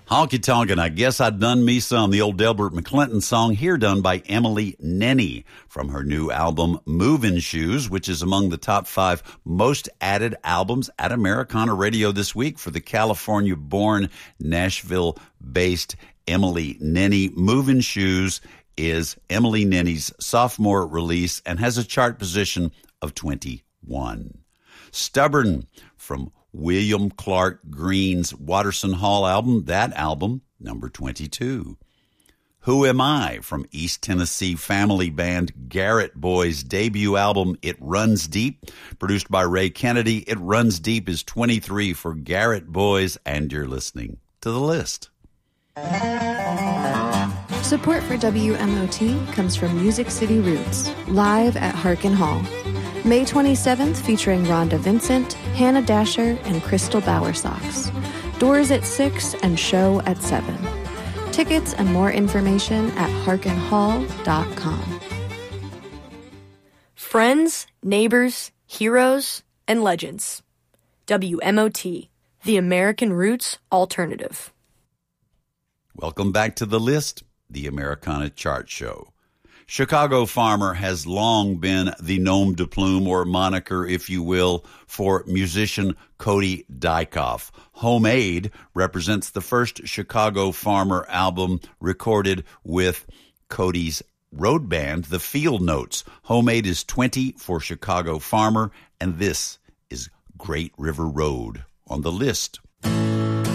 Honky Tonk, and I guess I done me some. The old Delbert McClinton song here done by Emily Nenny from her new album Movin' Shoes, which is among the top 5 most added albums at Americana Radio this week for the California-born, Nashville-based Emily Nenny. Movin' Shoes is Emily Nenny's sophomore release and has a chart position of 21. Stubborn from William Clark Green's Watterson Hall album, that album, number 22. Who Am I from East Tennessee family band Garrett Boys' debut album, It Runs Deep, produced by Ray Kennedy. It Runs Deep is 23 for Garrett Boys, and you're listening to The List. Support for WMOT comes from Music City Roots, live at Harkin Hall. May 27th, featuring Rhonda Vincent, Hannah Dasher, and Crystal Bowersox. Doors at 6 and show at 7. Tickets and more information at harkinhall.com. Friends, neighbors, heroes, and legends. WMOT, the American Roots Alternative. Welcome back to The List, the Americana Chart Show. Chicago Farmer has long been the nom de plume, or moniker, if you will, for musician Cody Dykoff. Homemade represents the first Chicago Farmer album recorded with Cody's road band, the Field Notes. Homemade is 20 for Chicago Farmer, and this is Great River Road on The List.